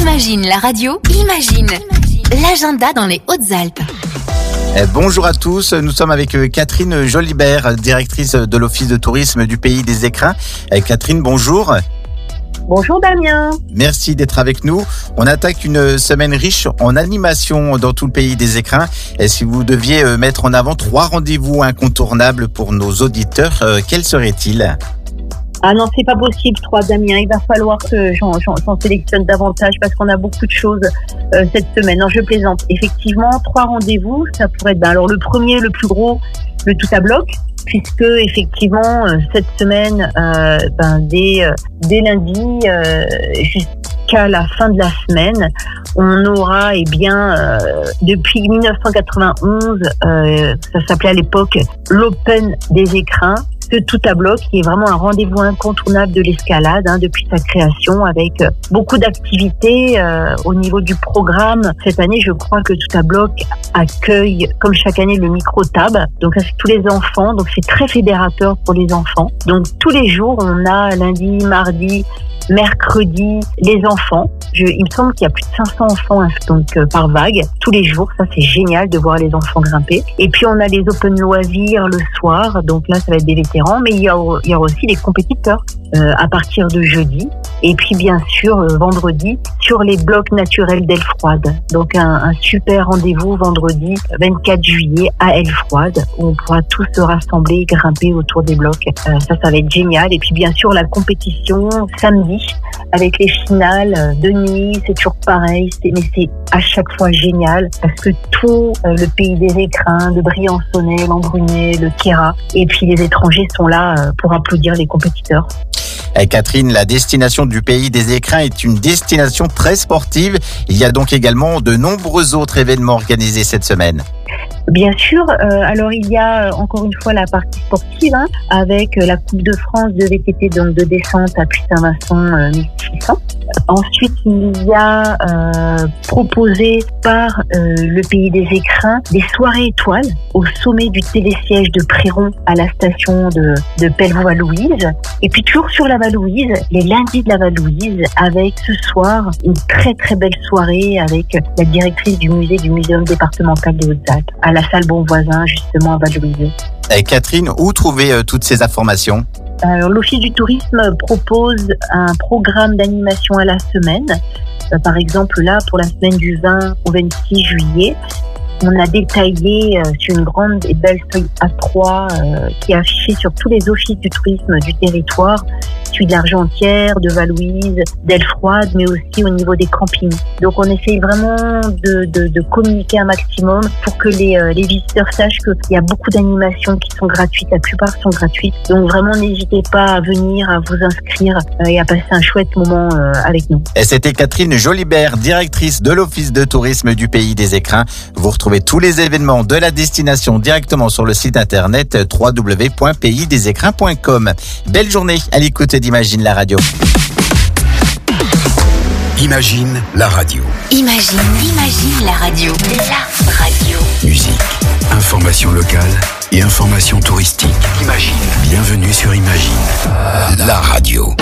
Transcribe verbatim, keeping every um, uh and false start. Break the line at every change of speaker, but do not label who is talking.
Imagine la radio, imagine l'agenda dans les Hautes-Alpes.
Bonjour à tous, nous sommes avec Catherine Jolibert, directrice de l'Office de tourisme du Pays des Écrins. Catherine, bonjour.
Bonjour Damien.
Merci d'être avec nous. On attaque une semaine riche en animation dans tout le Pays des Écrins. Et si vous deviez mettre en avant trois rendez-vous incontournables pour nos auditeurs, quels seraient-ils ?
Ah non, c'est pas possible, trois Damien. Il va falloir que j'en, j'en, j'en sélectionne davantage parce qu'on a beaucoup de choses euh, cette semaine. Non, je plaisante. Effectivement, trois rendez-vous, ça pourrait être... Ben, alors le premier, le plus gros, le tout à bloc, puisque effectivement, euh, cette semaine, euh, ben, dès, euh, dès lundi euh, jusqu'à la fin de la semaine, on aura, eh bien, euh, depuis dix-neuf cent quatre-vingt-onze, euh, ça s'appelait à l'époque l'Open des Écrins, ce tout à bloc qui est vraiment un rendez-vous incontournable de l'escalade hein, depuis sa création, avec euh, beaucoup d'activités euh, au niveau du programme. Cette année, je crois que tout à bloc accueille, comme chaque année, le micro-tab, donc avec tous les enfants, donc c'est très fédérateur pour les enfants. Donc tous les jours, on a lundi, mardi, mercredi, les enfants. Je, il me semble qu'il y a plus de cinq cents enfants hein, donc euh, par vague, tous les jours. Ça, c'est génial de voir les enfants grimper. Et puis, on a les open loisirs le soir. Donc là, ça va être des vétérans. Mais il y a, il y a aussi les compétiteurs euh, à partir de jeudi. Et puis, bien sûr, euh, vendredi, sur les blocs naturels d'Aile-Froide. Donc, un, un super rendez-vous vendredi vingt-quatre juillet à Aile-Froide, où on pourra tous se rassembler et grimper autour des blocs. Euh, ça, ça va être génial. Et puis, bien sûr, la compétition samedi, avec les finales de nuit, c'est toujours pareil, c'est, mais c'est à chaque fois génial parce que tout euh, le Pays des Écrins, le Briançonnais, l'Embrunais, le Queyras, et puis les étrangers sont là euh, pour applaudir les compétiteurs.
Et Catherine, la destination du Pays des Écrins est une destination très sportive. Il y a donc également de nombreux autres événements organisés cette semaine.
Bien sûr, euh, alors il y a encore une fois la partie sportive hein, avec la Coupe de France de V T T donc de descente à Puy-Saint-Vincent euh, mille six cents. Ensuite, il y a euh, proposé par euh, le Pays des Écrins des soirées étoiles au sommet du télésiège de Préron à la station de, de Pelvoux-Louise. Et puis toujours sur la Val-Louise, les lundis de la Val-Louise avec ce soir une très très belle soirée avec la directrice du musée du Muséum départemental des Hautes-Alpes à la salle Bonvoisin justement à Val-Louise.
Et Catherine, où trouver euh, toutes ces informations ?
Alors, l'Office du tourisme propose un programme d'animation à la semaine. Euh, par exemple, là, pour la semaine du vingt au vingt-six juillet, on a détaillé euh, sur une grande et belle feuille A trois euh, qui est affichée sur tous les offices du tourisme du territoire, celui de l'Argentière, de Val-Louise, d'Aile-Froide, mais aussi au niveau des campings. Donc on essaye vraiment de, de, de communiquer un maximum pour que les, euh, les visiteurs sachent qu'il y a beaucoup d'animations qui sont gratuites, la plupart sont gratuites. Donc vraiment n'hésitez pas à venir, à vous inscrire euh, et à passer un chouette moment euh, avec nous.
Et c'était Catherine Jolibert, directrice de l'Office de tourisme du Pays des Écrins. Vous retrouvez tous les événements de la destination directement sur le site internet w w w point pays des écrins point com. Belle journée à l'écoute d'Imagine la radio.
Imagine la radio.
Imagine, imagine la radio. La radio.
Musique, information locale et information touristique. Imagine. Bienvenue sur Imagine la radio.